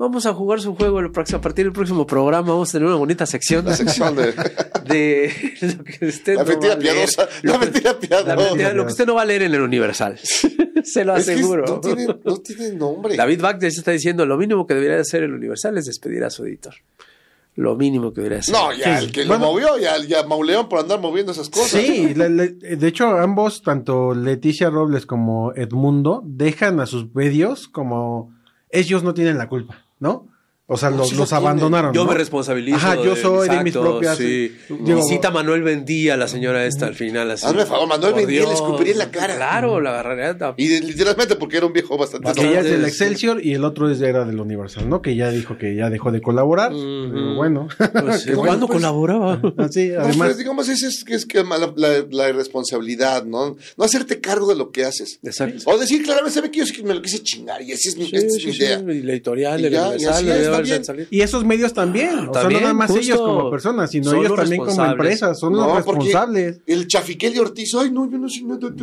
vamos a jugar su juego a partir del próximo programa. Vamos a tener una bonita sección. La sección de lo que usted la mentira piadosa. La mentira piadosa. Lo que usted no va a leer en el Universal. Se lo aseguro. No tiene nombre. David Wagner está diciendo, lo mínimo que debería hacer el Universal es despedir a su editor. Lo mínimo que debería hacer. No, ya el que lo movió, ya mauleón por andar moviendo esas cosas. Sí, de hecho ambos, tanto Leticia Robles como Edmundo, dejan a sus medios como ellos no tienen la culpa, ¿no? O sea, los abandonaron. Yo ¿no? me responsabilizo. Ajá, yo soy de mis propias. Sí. Visita a Manuel Bendía, la señora esta al final. Así. Hazme favor, Manuel Bendía le escupiría en la cara. Claro, la agarraría. Y literalmente porque era un viejo bastante. Que ella es del Excelsior y el otro era del Universal, ¿no? Que ya dijo que ya dejó de colaborar. Pero bueno. Pues, ¿cuándo colaboraba? Sí, además. Pues, digamos, es que la irresponsabilidad, ¿no? No hacerte cargo de lo que haces. Exacto. O decir claramente, sabe que yo me lo quise chingar y así es mi idea. Y la editorial, y el Universal, y esos medios también, o sea, no nada más ellos como personas, sino ellos también como empresas, son los responsables. El Chafiquel de Ortiz, ay no, yo no soy nada.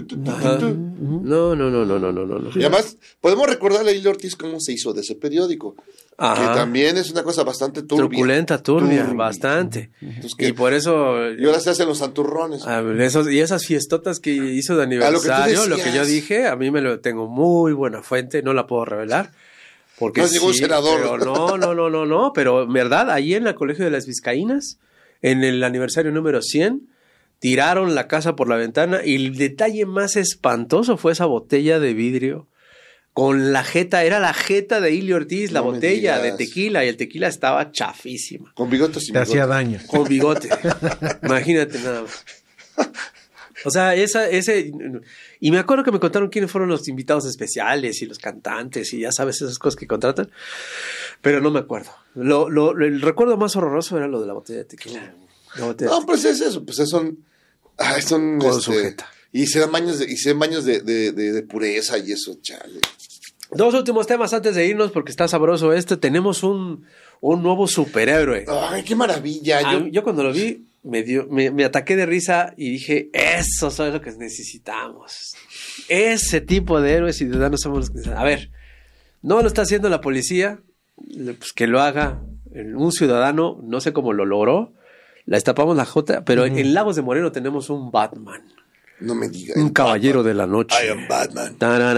No. Y además, podemos recordarle a Hilde Ortiz cómo se hizo de ese periódico. Ajá. Que también es una cosa bastante turbia, bastante. Y por eso... Y ahora se hacen los santurrones. Y esas fiestotas que hizo de aniversario, lo que yo dije, a mí me lo tengo muy buena fuente, no la puedo revelar. Porque no es ningún senador. Pero no, pero en verdad, ahí en el Colegio de las Vizcaínas, en el aniversario número 100, tiraron la casa por la ventana y el detalle más espantoso fue esa botella de vidrio con la jeta, era la jeta de Hilde Ortiz, la botella de tequila, y el tequila estaba chafísima. Con bigotes y te hacía daño. Con bigote. Imagínate nada más. O sea, y me acuerdo que me contaron quiénes fueron los invitados especiales y los cantantes y ya sabes esas cosas que contratan, pero no me acuerdo. El recuerdo más horroroso era lo de la botella de tequila. No, pues es eso, pues son con sujeta. Y se dan baños de pureza y eso, chale. Dos últimos temas antes de irnos porque está sabroso tenemos un nuevo superhéroe. Ay, qué maravilla. Yo cuando lo vi me ataqué de risa y dije, eso es lo que necesitamos. Ese tipo de héroes y ciudadanos somos los que necesitamos. A ver, no lo está haciendo la policía, pues que lo haga un ciudadano, no sé cómo lo logró, la destapamos la jota, pero en Lagos de Moreno tenemos un Batman. No me digas. Un caballero de la noche. I am Batman.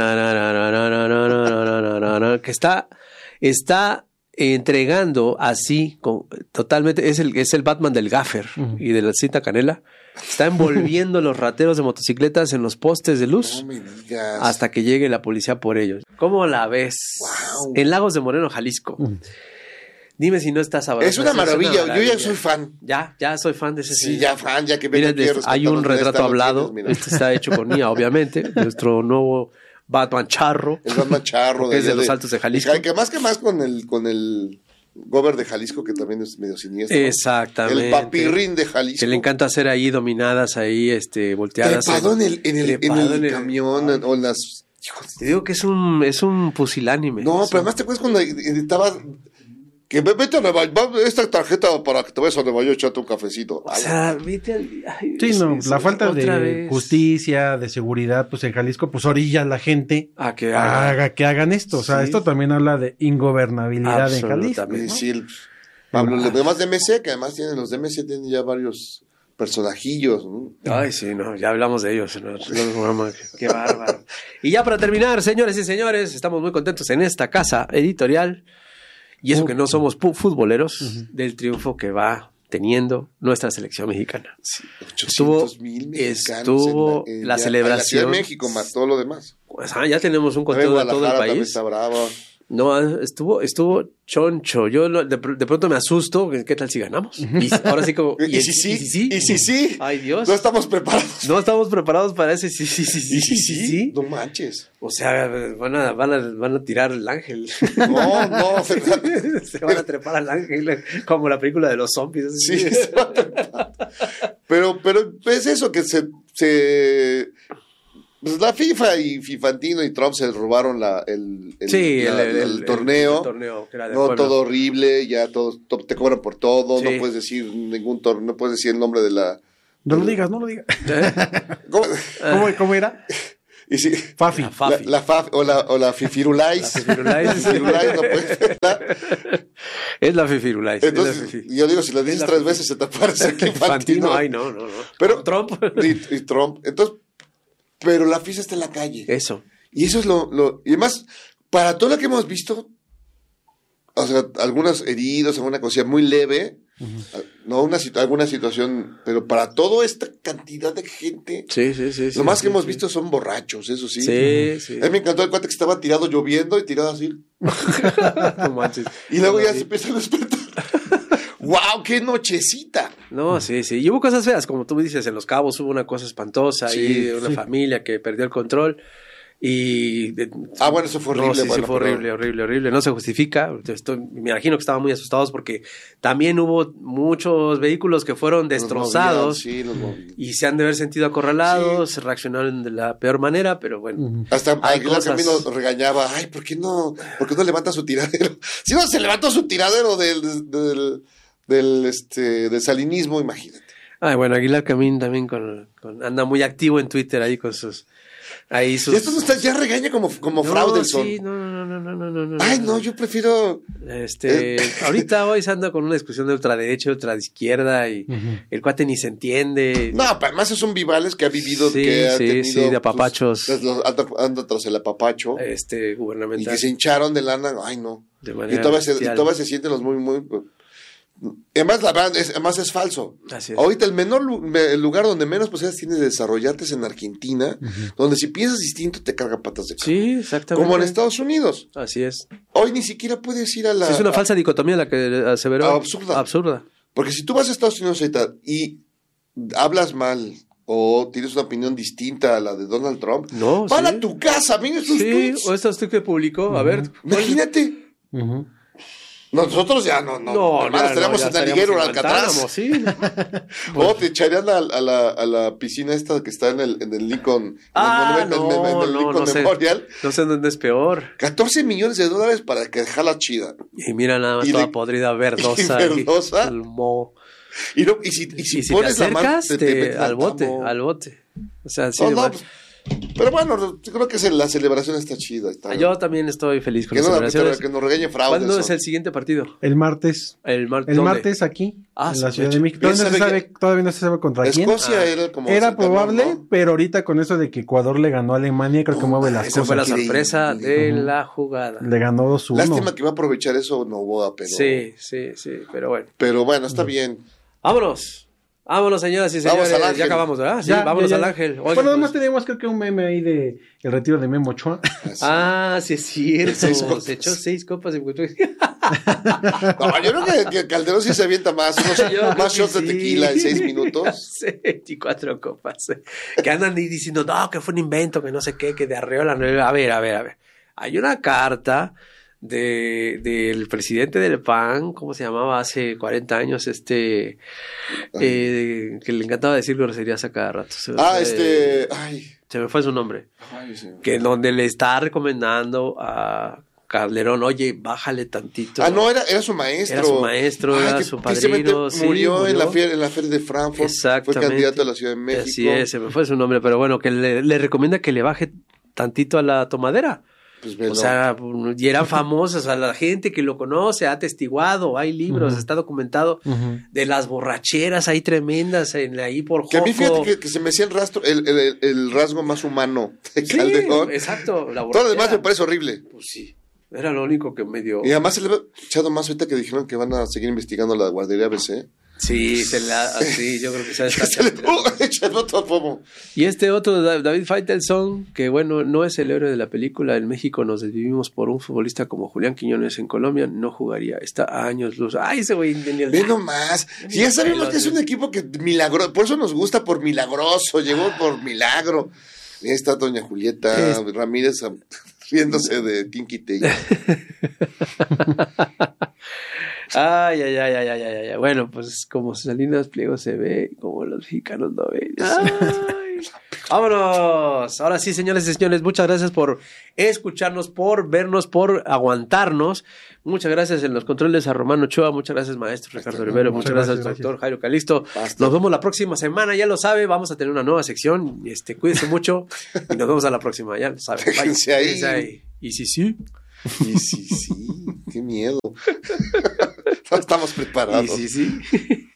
Que está entregando así, totalmente, es el Batman del gaffer y de la cinta canela. Está envolviendo los rateros de motocicletas en los postes de luz. No me digas. Hasta que llegue la policía por ellos. ¿Cómo la ves? Wow. En Lagos de Moreno, Jalisco. Dime si no estás sabroso. Es una maravilla. Yo ya soy fan. Ya soy fan de ese. Sí, ya fan, ya que mira, hay un retrato hablado. Este está hecho con IA, obviamente. Nuestro nuevo Batman charro. El Batman charro. Es de los Altos de Jalisco. Que más con el gober de Jalisco, que también es medio siniestro. Exactamente. El papirrín de Jalisco. Que le encanta hacer ahí dominadas, ahí volteadas. Trepado en el camión o en las... Te digo que es un pusilánime. No, pero además te acuerdas cuando estaba... Que vete a Nueva York, esta tarjeta para que te vayas a Nueva York, echate un cafecito. O sea, vete al... Sí, no, la falta de justicia, de seguridad, pues en Jalisco, pues orilla a la gente a que hagan esto. O sea, esto también habla de ingobernabilidad en Jalisco, ¿no? Sí, Pablo, los demás de MC, que además los de MC tienen ya varios personajillos, ¿no? Ay, sí, no, ya hablamos de ellos. ¿No? Qué bárbaro. Y ya para terminar, señores y señores, estamos muy contentos en esta casa editorial. Y eso que no somos futboleros, del triunfo que va teniendo nuestra selección mexicana. Sí, 800,000 mexicanos estuvo la celebración. En la Ciudad de México, más todo lo demás. Pues, ya tenemos un conteo de todo el país. Está bravo. No, estuvo choncho. Yo de pronto me asusto. ¿Qué tal si ganamos? Y ahora sí como... ¿Y si sí? Ay, Dios. No estamos preparados. No estamos preparados para ese sí. No manches. O sea, van a tirar el ángel. No. Se van a trepar al ángel, como la película de los zombies. Sí, se van a trepar. Pero es eso que pues la FIFA y Fifantino y Trump se robaron el torneo. El torneo que era del no, pueblo. todo horrible, ya te cobran por todo, Sí. no puedes decir no puedes decir el nombre de la... No lo digas. ¿Cómo? ¿Cómo era? Y si, Fafi. la Fafi o la Fifirulais. La Fifirulais. La Fifirulais no puede ser. Es la Fifirulais. Entonces, yo digo, si la dices 3 veces se te aparece aquí Infantino. Ay, no. Pero, Trump. Y Trump. Entonces, pero la fiesta está en la calle. Eso. Y eso es lo... Y además, para todo lo que hemos visto, o sea, algunos heridos, alguna cosa muy leve, no alguna situación, pero para toda esta cantidad de gente, Sí. lo más que hemos visto son borrachos, eso sí. Sí. A mí me encantó el cuate que estaba tirado lloviendo y tirado así. No manches. Y luego ya se empieza a despertar. ¡Wow! ¡Qué nochecita! No, sí. Y hubo cosas feas, como tú dices, en Los Cabos hubo una cosa espantosa ahí, de una familia que perdió el control. Y bueno, eso fue horrible. No, sí, bueno, fue horrible. No se justifica. Me imagino que estaban muy asustados porque también hubo muchos vehículos que fueron destrozados los movían. y se han de haber sentido acorralados, reaccionaron de la peor manera, pero bueno. Hasta hay Aguilar cosas. Camino regañaba, ay, ¿por qué no levanta su tiradero? Si no se levantó su tiradero del salinismo, imagínate. Ay, bueno, Aguilar Camín también anda muy activo en Twitter ahí con sus... Ahí sus... Y esto ya regaña como Fraudelson. Sí, no. Ay, no, yo prefiero... Ahorita hoy se anda con una discusión de ultraderecha, ultraizquierda y el cuate ni se entiende. No, además es un Vivales que ha vivido, que ha tenido... de apapachos. Anda tras el apapacho. Gubernamental. Y que se hincharon de lana, ay no. De Y manera todavía se sienten los muy... Además, la verdad, es falso. Así es. Ahorita el lugar donde menos posibilidades tienes de desarrollarte es en Argentina, donde si piensas distinto te carga patas de cabra. Sí, exactamente. Como en Estados Unidos. Así es. Hoy ni siquiera puedes ir a la... Sí, es una falsa dicotomía la que aseveró. Absurda. Porque si tú vas a Estados Unidos ahorita y hablas mal o tienes una opinión distinta a la de Donald Trump, No, para sí. tu casa, mira sus tweets. O estos tweets que publicó. A ver. Imagínate. Nosotros ya no estaríamos en Aliguero o Alcatraz. Sí. O te echarían a la piscina esta que está en el Lincoln, en el Lincoln Memorial. No sé dónde es peor. $14 millones para que jala chida. Y mira nada más toda podrida, verdosa. Verdosa. El moho. Y si pones te acercas, la mano, te metes al bote. O sea, sí. Pero bueno, yo creo que la celebración está chida. Yo también estoy feliz con las celebraciones. Que nos regañe fraude. ¿Cuándo es el siguiente partido? El martes. El ¿dónde? Martes aquí, en la Ciudad de México. Todavía no se sabe contra quién. Escocia era como... Era probable, ¿no? Pero ahorita con eso de que Ecuador le ganó a Alemania, creo que mueve las cosas. Esa fue la sorpresa de la jugada. Le ganó 2-1. Lástima que va a aprovechar eso Novoa, pero... Sí, pero bueno. Pero bueno, está bien. Vámonos, señoras y señores. Ya acabamos, ¿verdad? Sí, vámonos al Ángel. Oigan, bueno, además tenemos creo que un meme ahí de el retiro de Memo Ochoa. Sí es cierto. Se echó 6 copas. No, yo creo que Calderón sí se avienta más shots de tequila en 6 minutos. 24 copas. Que andan diciendo, no, que fue un invento, que no sé qué, que de Arreola. A ver. Hay una carta del presidente del PAN, ¿cómo se llamaba? Hace 40 años, que le encantaba decir groserías a cada rato. Se me fue su nombre. Que donde le está recomendando a Calderón, oye, bájale tantito. No, era su maestro. Era su padrino. Murió en la feria de Frankfurt. Exactamente. Fue candidato a la Ciudad de México. Así es, se me fue su nombre, pero bueno, que le recomienda que le baje tantito a la tomadera. Pues o sea, y eran famosos, a la gente que lo conoce, ha atestiguado, hay libros, está documentado de las borracheras ahí tremendas ahí por Joco. Que a mí fíjate que se me hacía el rasgo más humano de Calderón. Exacto, la borrachera. Todo lo demás me parece horrible. Pues sí, era lo único que me dio. Y además se le ha echado más ahorita que dijeron que van a seguir investigando la guardería ABC. Sí, yo creo que se le echando todo pomo. Y otro, David Faitelson, que bueno, no es el héroe de la película. En México nos desvivimos por un futbolista como Julián Quiñones. En Colombia no jugaría, está a años luz. Ay, ese güey. Ve nomás. Si ya sabemos que es un equipo que milagro, por eso nos gusta por milagroso, llegó por milagro. Ahí está doña Julieta Ramírez riéndose de Quinquite. Ay. Bueno, pues como Salinas Pliego se ve, como los mexicanos no ven. Ay. Vámonos. Ahora sí, señores y señores, muchas gracias por escucharnos, por vernos, por aguantarnos. Muchas gracias en los controles a Romano Ochoa. Muchas gracias, maestro Ricardo Rivero. Muchas gracias, doctor Jairo Calisto. Nos vemos la próxima semana, ya lo sabe. Vamos a tener una nueva sección. Cuídese mucho y nos vemos a la próxima, ya lo sabe. Quédense ahí. Quédense ahí. Y sí. Y sí, qué miedo. No estamos preparados. Y sí.